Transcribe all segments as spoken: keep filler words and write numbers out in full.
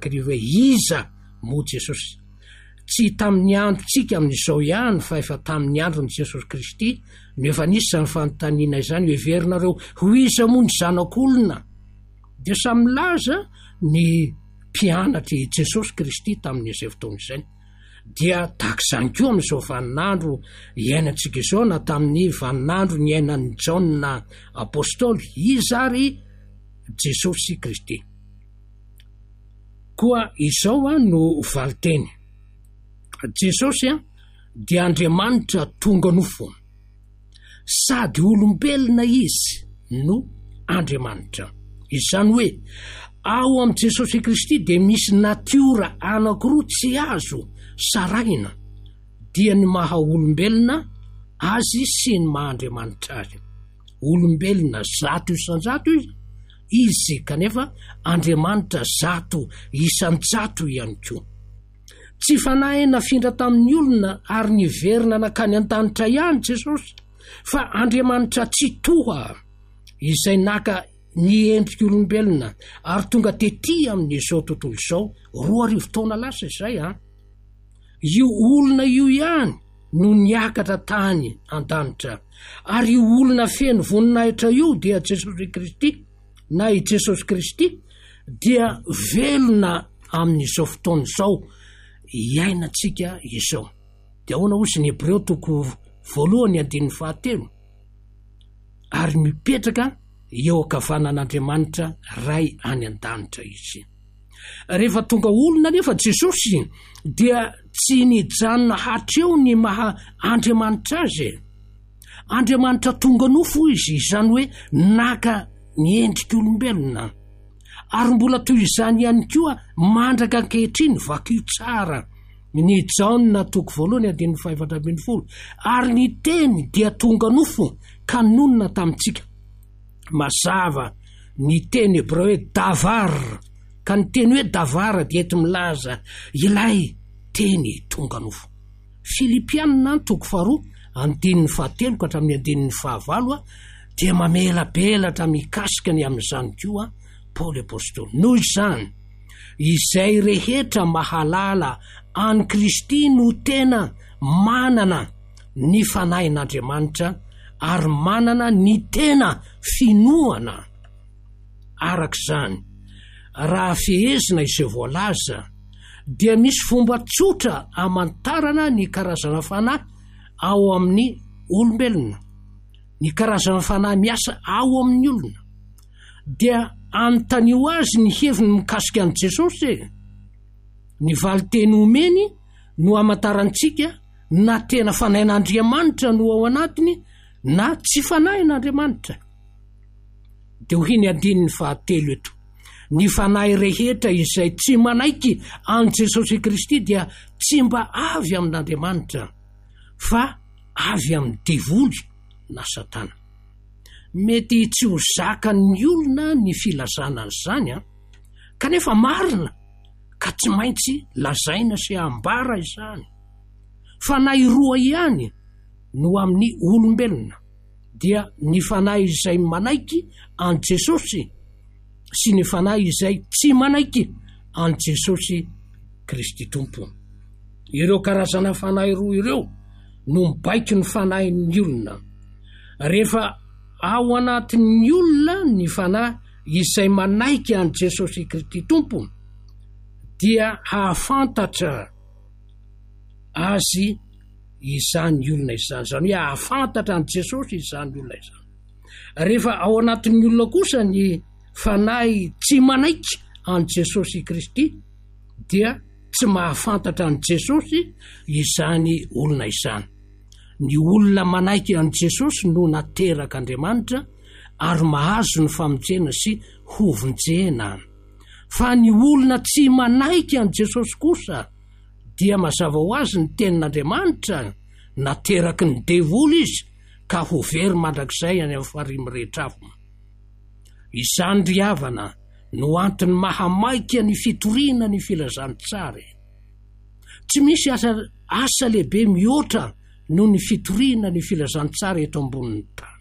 krivo hoe iza mo Jesosy, tsy tamin'ny androntsika amin'izao ihany fa efa tamin'ny andron' Jesosy Kristy no efa nisy zany fanontaniana izany hoe verinareo ho iza moa ny zanak'olona, dia samy milaza ny mpianatry Jesosy Kristy tamin'izay fotoana izay. Dia tahak'izany koa amin'izao vaninandro iainantsika izao, na tamin'ny vaninandro ny ainan'ny Jaona apôstôly, iza ary Jesosy Kristy. Koa izao a no valiteny, Jesosy a dia Andriamanitra tonga nofo, sady olombelona izy no Andriamanitra. Izany hoe ao am' Jesosy Kristy dia misy natiora anakiroa tsy azo saraina, dia ny maha olombelona azy sy ny maha Andriamanitra azy. Olombelona zato isan-jato izy, izy kanefa Andriamanitra zato isan-jato ihany koa. Tsy fanahy nafindra tamin'ny olona ary niverina nakany an-tanitra ihany Jesosy, fa Andriamanitra tsy toha izay naka ny endriky olombelona ary tonga tety amin'izao tontolo izao, roa arivo taona lasa izay a. Io olona io ihany no niakatra tany an-danitra, ary io olona feno voninahitra io dia Jesosy Kristy, na i Jesosy Kristy dia velona amin'izao fotoana izao iainantsika izao. Dia ahoana hozy ny Hebreo toko voalohany andininy fahatelo, ary mipetraka eo ankavanan'Andriamanitra ray any an-danitra izy. Rehefa tonga olona nefa Jesosy dia tsy nijanona hatreo ny maha Andriamanitra azy. Andriamanitra tonga nofo izy, izany hoe naka ny endriky olombelona, ary mbola toy izany ihany koa mandraka ankehitriny vakio tsara ny Jaona toko voalohany andininy fahaefatra ambin'ny folo, ary ny teny dia tonga nofo ka nonona tamintsika. Mazava ny teny Hebreo hoe davar, ka ny teny hoe davara dia ety milaza ilay teny tonga nofo. Filipianina toko faharoa andininy fahatelo ka hatramin'ny andininy fahavalo dia mamelabelatra mikasikany amin'izany koa Paoly apôstôly. Noho izany, izay rehetra mahalala any Kristy no tena manana ny fanahin'Andriamanitra ary manana ny tena finoana. Arak'izany, raha fehezina izay voalaza, dia misy fomba tsotra amantarana ny karazana fanahy ao amin'ny olombelona, ny karazana fanahy miasa ao amin'ny olona. Dia antanio azy ny heviny mikasika an' Jesosy, ny valiteny omeny no amantarantsika na tena fanahin'Andriamanitra no ao anatiny na tsy fanahin'Andriamanitra. Dia ho hiny andininy fahatelo eto, ny fanahy rehetra izay tsy manaiky an' Jesosy Kristy dia tsy mba avy amin'Andriamanitra, fa avy amin'ny devoly na Satana. Mety tsy ho zakan'ny olona ny filazana an'izany a, kanefa marina ka tsy maintsy lazaina sy ambara izany. Fanahy roa ihany no amin'ny olombelona, dia ny fanahy izay manaiky an' Jesosy sy ny fanahy izay tsy manaiky an' Jesosy Kristy Tompo. Ireo karazana fanahy roa ireo no mibaiky ny fanahin'ny olona. Rehefa ao anatin'ny olona ny fanahy izay manaiky an' Jesosy Kristy Tompo, dia hahafantatra azy izany olona izany, zany hoe hahafantatra an' Jesosy izany olona izany. Rehefa ao anatin'ny olona kosa ny fanahy tsy manaiky an' Jesosy Kristy, dia tsy mahafantatra an' Jesosy izany olona izany. Ny olona manaiky an' Jesosy no nateraka Andriamanitra ary mahazo ny famonjena sy hovonjena. Fa ny olona tsy manaiky an' Jesosy kosa dia mazava ho azy ny tenin'Andriamanitra nateraky ny devoly izy ka ho very mandrakizay any amin'ny farimy rehetra avy. Izany ry havana no antony mahamaiky ny fitoriana ny filazantsara. Tsy misy asa, asa lehibe mihoatra no ny fitoriana ny filazantsara eto ambonin'ny tany.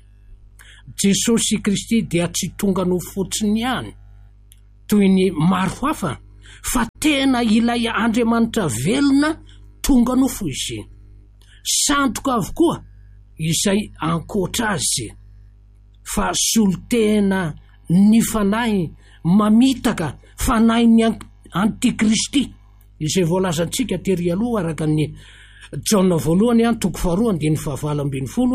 Jesosy Kristy dia tsy tonga no fotsiny ihany, toy ny maro hafa, fa tena ilay Andriamanitra velona tonga nofo izy. Sandoka avokoa izay ankoatra azy, fa solotena ny fanahy mamitaka, fanahy ny antikristy izay voalazantsika tery aloha araka ny Jaona voalohany a toko faharoa andiny fahavalo ambin'ny folo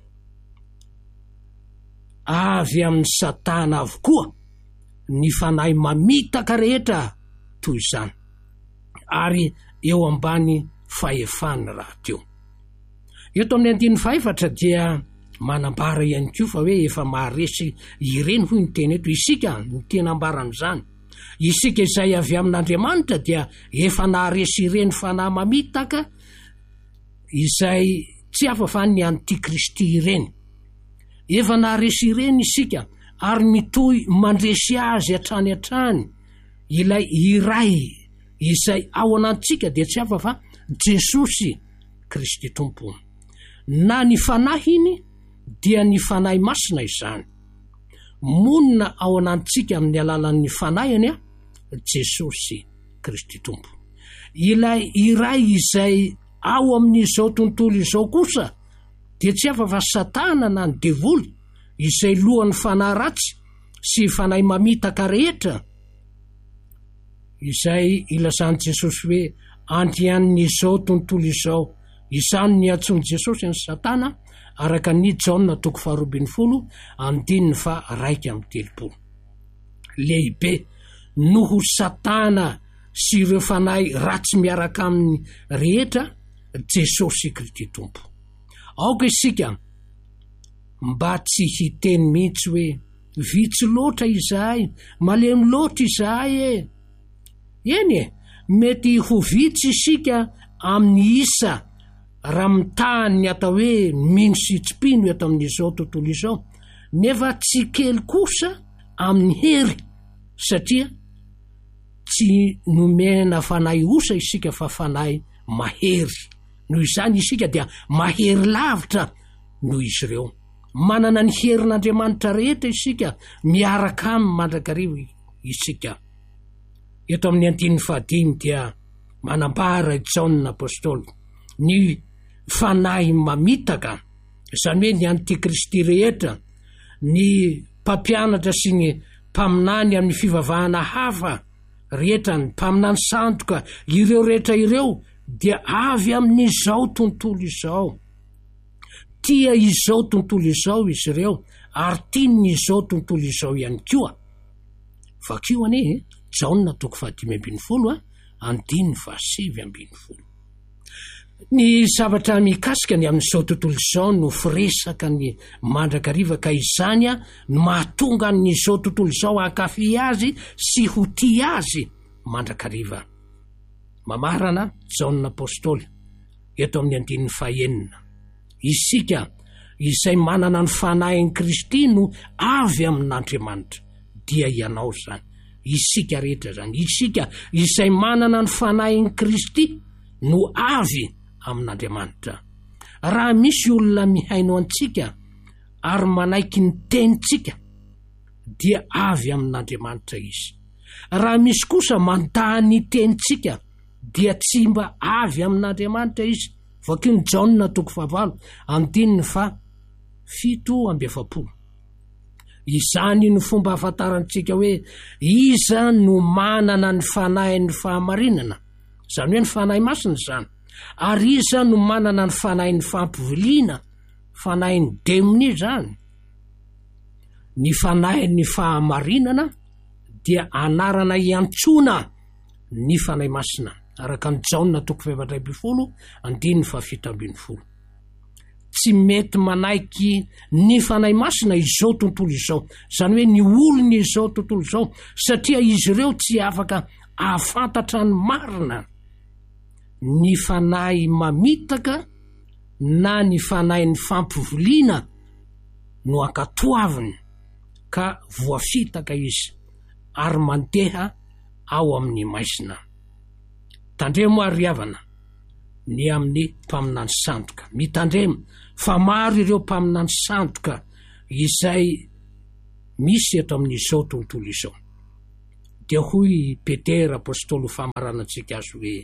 a avy amin'ny Satana avokoa ny fanahy mamitaka rehetra toy izany, ary eo ambany fahefany raha teo. Eto amin'ny andiny faefatra dia manambara ihany koa fa hoe efa maharesy ireny hoy ny teny eto. Isika ny tena ambaran'izany, isika izay avy amin'Andriamanitra dia efa naharesy ireny fanahy mamitaka izay tsy hafa fa ny antikristy ireny. Efa naharesy ireny isika ary mitoy mandresy azy hatrany hatrany ilay iray izay ao anantsika dia tsy hafa fa Jesosy Kristy Tompo. Na ny fanahy iny dia ny fanahy masina izany, monina ao anantsika amin'ny alalan'ny fanahiny a Jesosy Kristy Tompo. Ilay iray izay ao amin'izao tontolo izao kosa dia tsy hafa fa Satana na ny devoly izay lohan'ny fanahy ratsy sy fanahy mamitaka rehetra, izay ilazany Jesosy hoe andrian'izao tontolo izao. Izany ny antsoiny Jesosy ny Satana araka ny Jaona toko faharoa ambin'ny folo andininy fa raika amin'ny telopolo. Lehibe noho Satana sy ireo fanahy ratsy miaraka amin'ny rehetra Jesosy Kristy Tompo. Aoka isika mba tsy hiteny mihitsy hoe vitsy loatra izahay, malemy loatra izahay e. Eny e, mety ho vitsy isika amin'ny isa raha mitahany ny atao hoe mino sy tsipino eto amin'izao tontolo izao, nefa tsy kely kosa amin'ny hery, satria tsy nomena fanahy osa isika fa fanahy mahery. Noho izany isika dia mahery lavitra noho izy ireo. Manana ny herin'Andriamanitra rehetra isika, miaraka amin'ny mandrakariva isika. Eto amin'ny andininy fahadimy dia manambara Jaona apôstôly ny fanahy mamitaka, izany hoe ny antikristy rehetra, ny mpampianatra sy ny mpaminany amin'ny fivavahana hafa rehetra, ny mpaminany sandoka, ireo rehetra ireo dia avy amin'izao tontolo izao. Tia izao tontolo izao izy ireo ary tiany izao tontolo izao ihany koa. Vakio ane Jaona toko fahadimy ambin'ny folo a andininy fahasivy ambin'ny folo. Ny zavatra mikasika ny amin'izao tontolo izao no firesaka ny mandrakariva, ka izany a no mahatonga n'izao tontolo izao hankafy azy sy ho tia azy mandrakariva. Mamarana Jaona apôstôly eto amin'ny andininy fahaenina. Isika izay manana ny fanahin'i Kristy no avy amin'Andriamanitra, dia ianao zany, isika rehetra zany, isika izay manana ny fanahin'i Kristy no avy amin'Andriamanitra. Raha misy olona mihaino antsika ary manaiky ny tenitsika dia avy amin'Andriamanitra izy. Raha misy kosa mandahy ny tenitsika dia tsy mba avy amin'Andriamanitra izy. Vakio ny Jaona toko fahavalo andininy fa fito amby efapolo. Izany no fomba hafantarantsika hoe iza no manana ny fanahiny fahamarinana, izany hoe ny fanahy masina zany, ary iza no manana ny fanahiny fampiviliana, fanahiny demoni zany. Ny fanahiny fahamarinana dia anarana iantsona ny fanahy masina araka ny Jaona toko faefatra ambin'ny folo andininy fa fito ambin'ny folo. Tsy mety manaiky ny fanahy masina izao tontolo izao, izany hoe ny olona izao tontolo izao, satria izy ireo tsy afaka ahafantatra ny marina. Ny fanahy mamitaka na ny fanahy ny fampivoliana no ankatoaviny ka voafitaka izy ary mandeha ao amin'ny maizina. Tandremo ary havana ny amin'ny mpaminany sandoka, mitandremo fa maro ireo mpaminany sandoka izay misy eto amin'izao tontolo izao. dia hoy Petera apôstôly famaranantsika azy hoe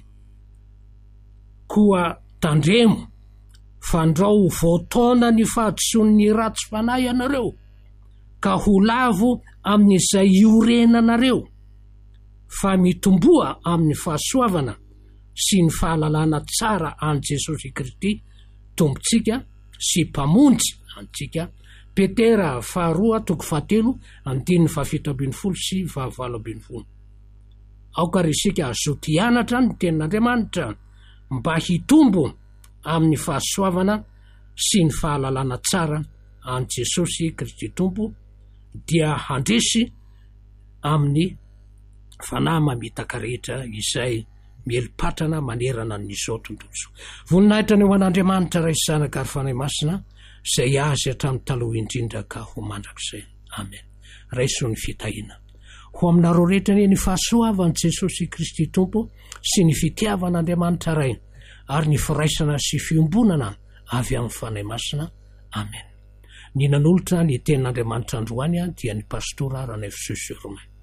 koa tandremo fandrao voataona ny fahadisoan'ny ratsy fanahy ianareo ka ho lavo amin'izay iorenanareo fa mitomboa amin'ny fahasoavana sy ny fahalalana tsara an Jesosy Kristy tompontsika sy mpamonjy antsika. Petera faharoa toko fahatelo andininy fahafito ambin'ny folo sy fahavalo ambin'ny folo. Aoka resika azo tianatra ny tenin'Andriamanitra mba hitombo amin'ny fahasoavana sy ny fahalalana tsara an Jesosy Kristy tompo dia handresy amin'ny fanahy mamitaka rehetra izay mielipatrana manerana n'izao tontolo izao. Voninahitra ny ho an'Andriamanitra ray sy zanaka ary fanahy masina izay azy hatramin'ny taloha indrindra ka ho mandrakizay. Amen. Raiso ny fitahiana ho aminareo rehetra ny fahasoavan'i Jesosy Kristy tompo sy ny fitiavan'Andriamanitra ray ary ny firaisana sy fiombonana avy amin'ny fanahy masina. Amen. Ny nanolotra ny tenin'Andriamanitra androany dia ny pastora Ranefy Romain.